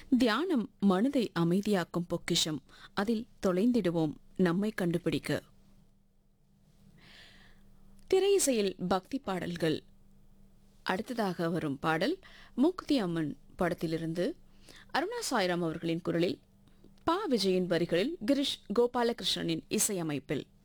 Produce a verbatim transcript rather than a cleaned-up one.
தியானம் மனதை அமைதியாக்கும் பொக்கிஷம். அதில் தொலைந்திடுவோம் நம்மை கண்டுபிடிக்க. திரையிசையில் பக்தி பாடல்கள். அடுத்ததாக வரும் பாடல் மூக்குத்தி அம்மன் படத்திலிருந்து அருணா சாய்ராம் அவர்களின் குரலில், பா விஜயின் வரிகளில், கிரிஷ் கோபாலகிருஷ்ணனின் இசையமைப்பில்.